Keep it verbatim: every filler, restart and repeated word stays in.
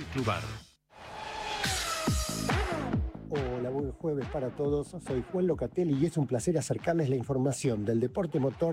Clubar. Hola, buen jueves para todos. Soy Juan Locatelli y es un placer acercarles la información del deporte motor